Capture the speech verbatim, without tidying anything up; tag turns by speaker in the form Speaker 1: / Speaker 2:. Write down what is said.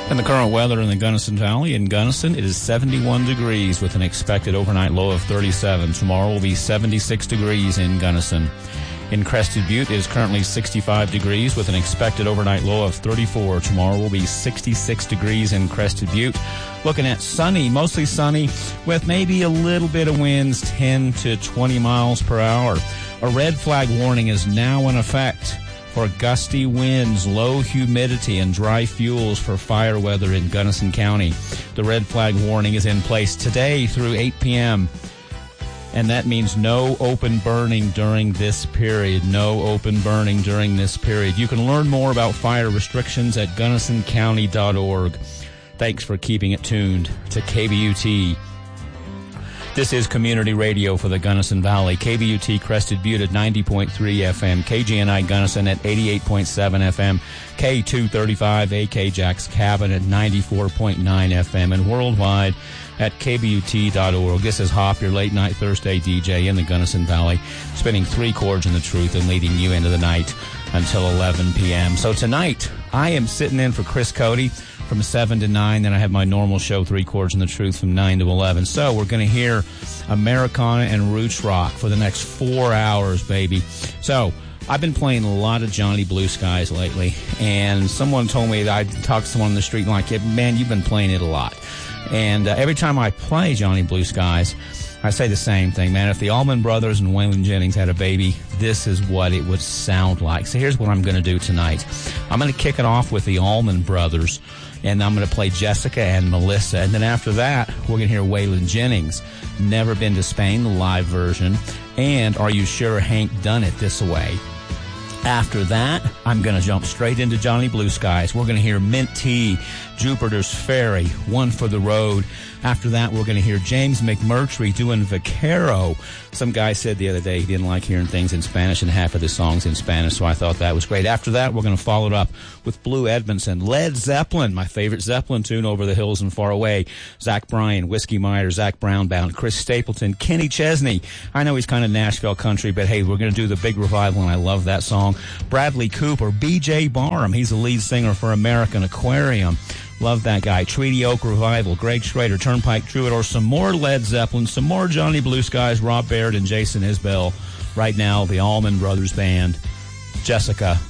Speaker 1: And the current weather in the Gunnison Valley. In Gunnison, it is seventy-one degrees with an expected overnight low of thirty-seven. Tomorrow will be seventy-six degrees in Gunnison. In Crested Butte, it is currently sixty-five degrees with an expected overnight low of thirty-four. Tomorrow will be sixty-six degrees in Crested Butte. Looking at sunny, mostly sunny, with maybe a little bit of winds, ten to twenty miles per hour. A red flag warning is now in effect for gusty winds, low humidity, and dry fuels for fire weather in Gunnison County. The red flag warning is in place today through eight p.m., and that means no open burning during this period. No open burning during this period. You can learn more about fire restrictions at gunnison county dot org. Thanks for keeping it tuned to K B U T. This is community radio for the Gunnison Valley. K B U T Crested Butte at ninety point three F M. K G N I Gunnison at eighty-eight point seven F M. K two thirty-five A K Jack's Cabin at ninety-four point nine F M. And worldwide at K B U T dot org. This is Hop, your late night Thursday D J in the Gunnison Valley, spinning three chords in the truth and leading you into the night until eleven p.m. So tonight, I am sitting in for Chris Cody from seven to nine. Then I have my normal show, Three Chords in the Truth, from nine to eleven. So we're going to hear Americana and Roots Rock for the next four hours, baby. So I've been playing a lot of Johnny Blue Skies lately, and someone told me that I talked to someone on the street and like, man, you've been playing it a lot. And uh, every time I play Johnny Blue Skies, I say the same thing, man. If the Allman Brothers and Waylon Jennings had a baby, this is what it would sound like. So here's what I'm going to do tonight. I'm going to kick it off with the Allman Brothers, and I'm going to play Jessica and Melissa. And then after that, we're going to hear Waylon Jennings, Never Been to Spain, the live version, and Are You Sure Hank Done It This Way? After that, I'm going to jump straight into Johnny Blue Skies. We're going to hear Mint Tea, Jupiter's Ferry, One for the Road. After that, we're going to hear James McMurtry doing Vaquero. Some guy said the other day he didn't like hearing things in Spanish, and half of the songs in Spanish, so I thought that was great. After that, we're going to follow it up with Blue Edmondson, Led Zeppelin, my favorite Zeppelin tune, Over the Hills and Far Away, Zach Bryan, Whiskey Myers, Zach Brown Band, Chris Stapleton, Kenny Chesney. I know he's kind of Nashville country, but hey, we're going to do the big revival, and I love that song. Bradley Cooper, B J Barham, he's the lead singer for American Aquarium. Love that guy. Treaty Oak Revival, Greg Schrader, Turnpike Troubadour, some more Led Zeppelin, some more Johnny Blue Skies, Rob Baird and Jason Isbell. Right now, the Allman Brothers Band, Jessica